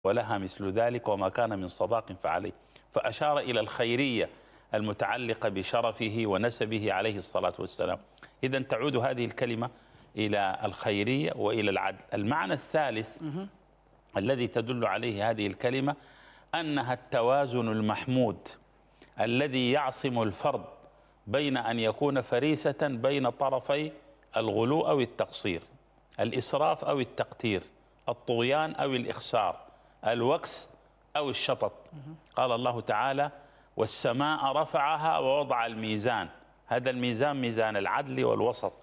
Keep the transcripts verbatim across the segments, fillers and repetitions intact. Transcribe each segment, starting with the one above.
ولها مثل ذلك وما كان من صداق فعليه، فأشار إلى الخيرية المتعلقة بشرفه ونسبه عليه الصلاة والسلام. إذن تعود هذه الكلمة إلى الخيرية وإلى العدل. المعنى الثالث الذي تدل عليه هذه الكلمة أنها التوازن المحمود الذي يعصم الفرد بين أن يكون فريسة بين طرفي الغلو أو التقصير، الإسراف أو التقتير، الطغيان أو الإخسار، الوكس أو الشطط. قال الله تعالى: والسماء رفعها ووضع الميزان. هذا الميزان ميزان العدل والوسط.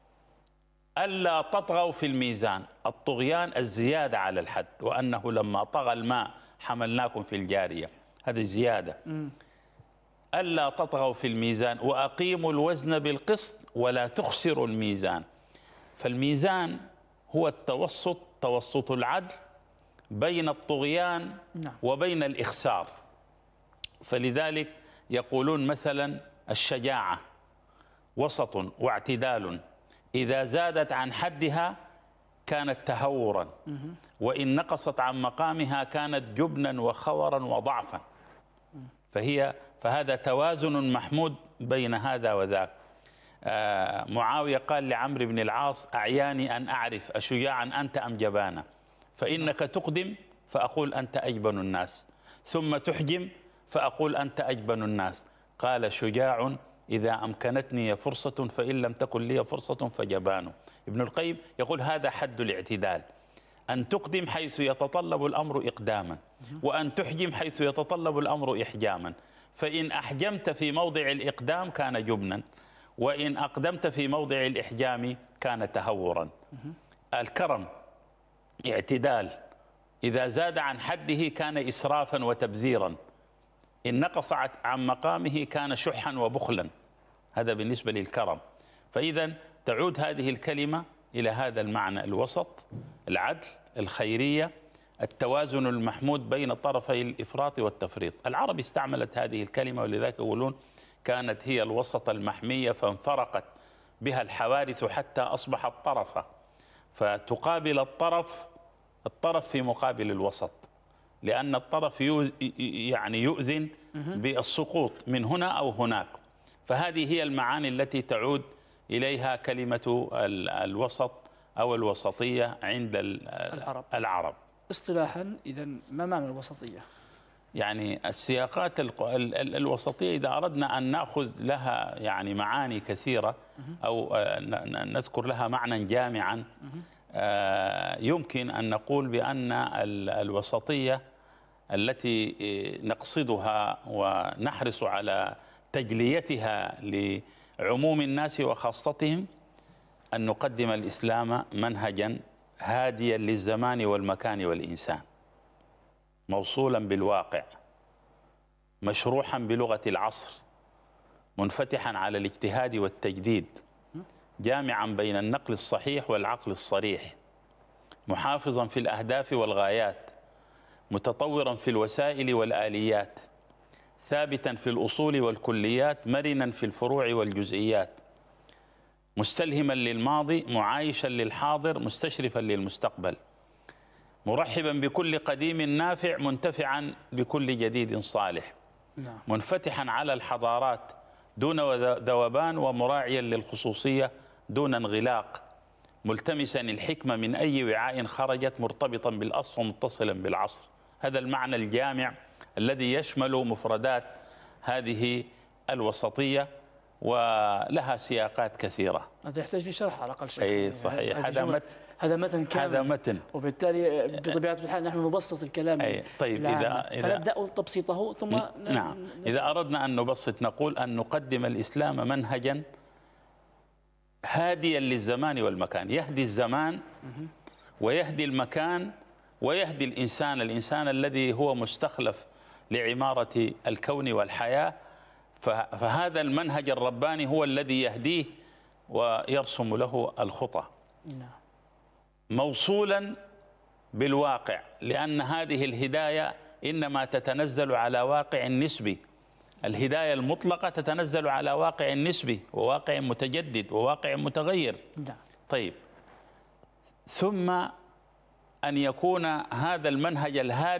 ألا تطغوا في الميزان، الطغيان الزيادة على الحد، وأنه لما طغى الماء حملناكم في الجارية، هذه زيادة. ألا تطغوا في الميزان وأقيموا الوزن بالقسط ولا تخسروا الميزان. فالميزان هو التوسط، توسط العدل بين الطغيان وبين الإخسار. فلذلك يقولون مثلا الشجاعة وسط واعتدال، إذا زادت عن حدها كانت تهورا، وإن نقصت عن مقامها كانت جبنا وخورا وضعفا. فهي فهذا توازن محمود بين هذا وذاك. آه معاوية قال لعمرو بن العاص: أعياني أن أعرف أشجاعا أنت أم جبانا، فإنك تقدم فأقول أنت أجبن الناس، ثم تحجم فأقول أنت أجبن الناس. قال: شجاع إذا أمكنتني فرصة، فإن لم تكن لي فرصة فجبان. ابن القيم يقول هذا حد الاعتدال، أن تقدم حيث يتطلب الأمر إقداما، وأن تحجم حيث يتطلب الأمر إحجاما. فإن أحجمت في موضع الإقدام كان جبنا، وإن أقدمت في موضع الإحجام كان تهورا. الكرم اعتدال، إذا زاد عن حده كان إسرافا وتبذيرا، إن نقص عن مقامه كان شحا وبخلا. هذا بالنسبة للكرم. فإذا تعود هذه الكلمة إلى هذا المعنى: الوسط، العدل، الخيرية، التوازن المحمود بين طرفي الإفراط والتفريط. العرب استعملت هذه الكلمة، ولذلك يقولون كانت هي الوسط المحمية فانفرقت بها الحوادث حتى أصبحت طرفة، فتقابل الطرف الطرف في مقابل الوسط، لأن الطرف يعني يؤذن بالسقوط من هنا أو هناك. فهذه هي المعاني التي تعود إليها كلمة الوسط أو الوسطية عند العرب. العرب اصطلاحا. إذا ما معنى الوسطية؟ يعني السياقات الوسطية إذا أردنا أن نأخذ لها يعني معاني كثيرة أو نذكر لها معنى جامعا، يمكن أن نقول بأن الوسطية التي نقصدها ونحرص على تجليتها لعموم الناس وخاصتهم أن نقدم الإسلام منهجا هاديا للزمان والمكان والإنسان، موصولا بالواقع، مشروحا بلغة العصر، منفتحا على الاجتهاد والتجديد، جامعا بين النقل الصحيح والعقل الصريح، محافظا في الأهداف والغايات، متطورا في الوسائل والآليات، ثابتا في الأصول والكليات، مرنا في الفروع والجزئيات، مستلهما للماضي، معايشا للحاضر، مستشرفا للمستقبل، مرحبا بكل قديم نافع، منتفعا بكل جديد صالح، منفتحا على الحضارات دون ذوبان، ومراعيا للخصوصية دون انغلاق، ملتمسا الحكمة من أي وعاء خرجت، مرتبطا بالأصل ومتصلا بالعصر. هذا المعنى الجامع الذي يشمل مفردات هذه الوسطية، ولها سياقات كثيرة. هذا يحتاج لشرح على الأقل شيء. أي صحيح. هذا متن هذا متن كامل. هذا متن، وبالتالي بطبيعة الحال نحن نبسط الكلام. أي طيب. إذا, إذا فنبدأ تبسيطه ثم نعم. إذا أردنا أن نبسط نقول أن نقدم الإسلام منهجا هاديا للزمان والمكان، يهدي الزمان ويهدي المكان ويهدي الإنسان، الإنسان الذي هو مستخلف لعمارة الكون والحياة. فهذا المنهج الرباني هو الذي يهديه ويرسم له الخطى، موصولا بالواقع، لأن هذه الهداية إنما تتنزل على واقع نسبي. الهداية المطلقة تتنزل على واقع نسبي وواقع متجدد وواقع متغير. طيب، ثم أن يكون هذا المنهج الهادي